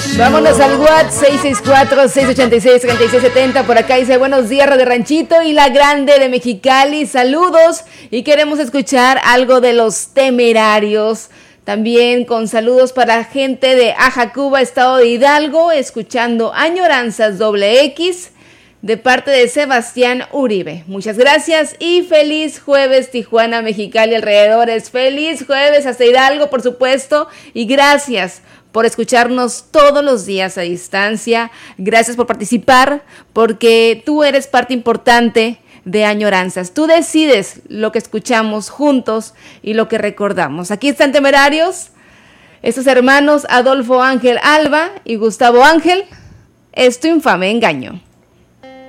Vámonos al WhatsApp 664-686-3670. Por acá dice: buenos días, Radio Ranchito y La Grande de Mexicali. Saludos, y queremos escuchar algo de Los Temerarios. También con saludos para gente de Ajacuba, estado de Hidalgo, escuchando Añoranzas XX de parte de Sebastián Uribe. Muchas gracias y feliz jueves, Tijuana, Mexicali, alrededores. Feliz jueves hasta Hidalgo, por supuesto, y gracias por escucharnos todos los días a distancia. Gracias por participar, porque tú eres parte importante de Añoranzas. Tú decides lo que escuchamos juntos y lo que recordamos. Aquí están Temerarios, estos hermanos Adolfo Ángel Alba y Gustavo Ángel. Es Tu Infame Engaño.